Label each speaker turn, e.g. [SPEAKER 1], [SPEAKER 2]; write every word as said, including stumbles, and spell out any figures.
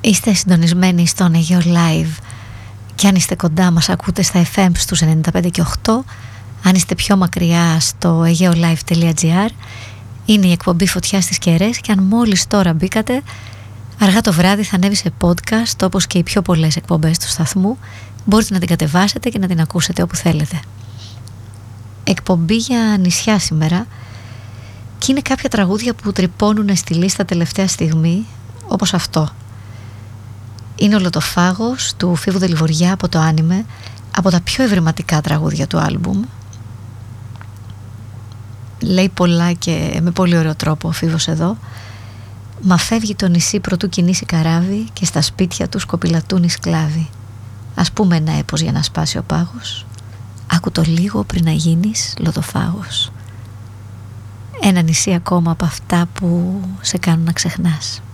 [SPEAKER 1] Είστε συντονισμένοι στον Αιγαίο Live και αν είστε κοντά μας ακούτε στα εφ εμ στους ενενήντα πέντε και οκτώ. Αν είστε πιο μακριά στο aegeolive τελεία gr. Είναι η εκπομπή Φωτιά στις Κεραίες και αν μόλις τώρα μπήκατε, αργά το βράδυ θα ανέβει σε podcast όπως και οι πιο πολλές εκπομπές του σταθμού. Μπορείτε να την κατεβάσετε και να την ακούσετε όπου θέλετε. Εκπομπή για νησιά σήμερα και είναι κάποια τραγούδια που τρυπώνουν στη λίστα τελευταία στιγμή, όπως αυτό. Είναι ο Λωτοφάγος του Φίβου Δελιβοριά από το Άνιμε, από τα πιο ευρηματικά τραγούδια του άλμπουμ. Λέει πολλά και με πολύ ωραίο τρόπο ο Φίβος εδώ. Μα φεύγει το νησί προτού κινήσει καράβι και στα σπίτια του σκοπηλατούν οι σκλάβοι. Ας πούμε ένα έπος για να σπάσει ο πάγος. Άκου το λίγο πριν να γίνεις Λωτοφάγος. Ένα νησί ακόμα από αυτά που σε κάνουν να ξεχνάς.